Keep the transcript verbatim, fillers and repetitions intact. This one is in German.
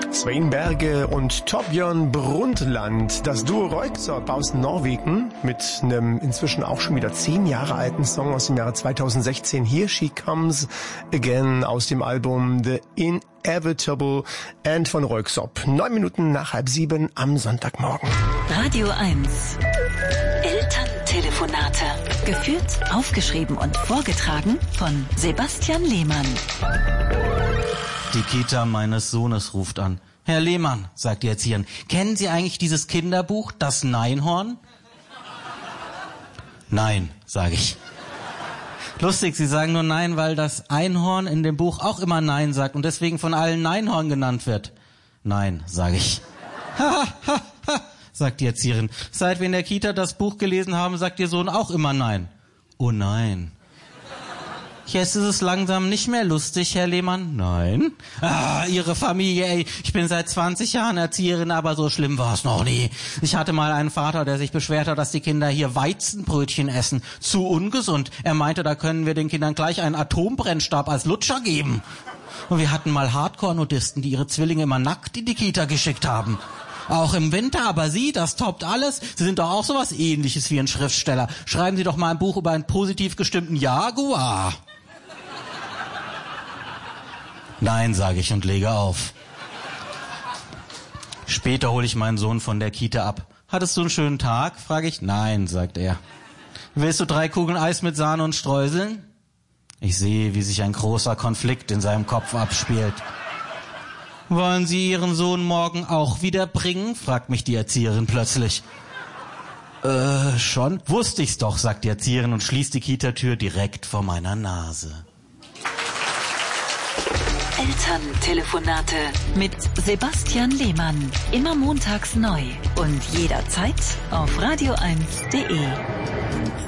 Svein Berge und Torbjörn Brundtland, das Duo Röyksopp aus Norwegen mit einem inzwischen auch schon wieder zehn Jahre alten Song aus dem Jahre zweitausendsechzehn. Here She Comes Again aus dem Album The Inevitable and von Röyksopp. Neun Minuten nach halb sieben am Sonntagmorgen. Radio eins. Elterntelefonate. Geführt, aufgeschrieben und vorgetragen von Sebastian Lehmann. Die Kita meines Sohnes ruft an. Herr Lehmann, sagt die Erzieherin, kennen Sie eigentlich dieses Kinderbuch, das Neinhorn? Nein, sage ich. Lustig, Sie sagen nur Nein, weil das Einhorn in dem Buch auch immer Nein sagt und deswegen von allen Neinhorn genannt wird. Nein, sage ich. Ha, ha, ha, sagt die Erzieherin. Seit wir in der Kita das Buch gelesen haben, sagt Ihr Sohn auch immer Nein. Oh nein. Jetzt ist es langsam nicht mehr lustig, Herr Lehmann. Nein. Ah, Ihre Familie, ey. Ich bin seit zwanzig Jahren Erzieherin, aber so schlimm war es noch nie. Ich hatte mal einen Vater, der sich beschwert hat, dass die Kinder hier Weizenbrötchen essen. Zu ungesund. Er meinte, da können wir den Kindern gleich einen Atombrennstab als Lutscher geben. Und wir hatten mal Hardcore-Nudisten, die ihre Zwillinge immer nackt in die Kita geschickt haben. Auch im Winter, aber Sie, das toppt alles. Sie sind doch auch sowas Ähnliches wie ein Schriftsteller. Schreiben Sie doch mal ein Buch über einen positiv gestimmten Jaguar. Nein, sage ich und lege auf. Später hole ich meinen Sohn von der Kita ab. Hattest du einen schönen Tag? Frage ich. Nein, sagt er. Willst du drei Kugeln Eis mit Sahne und Streuseln? Ich sehe, wie sich ein großer Konflikt in seinem Kopf abspielt. Wollen Sie Ihren Sohn morgen auch wieder bringen? Fragt mich die Erzieherin plötzlich. Äh, schon? Wusste ich's doch, sagt die Erzieherin und schließt die Kita-Tür direkt vor meiner Nase. Elterntelefonate mit Sebastian Lehmann. Immer montags neu und jederzeit auf radio eins punkt de.